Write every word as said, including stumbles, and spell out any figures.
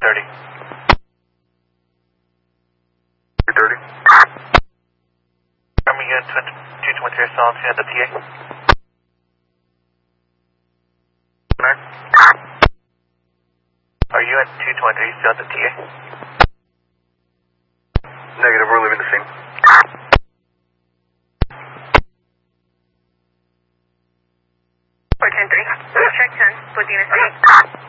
thirty. two thirty. Army unit two twenty-three, solid at the T A. nine. Are you at two twenty-three, still at the T A? Negative, we're leaving the scene. four ten three. Check ten. Put in a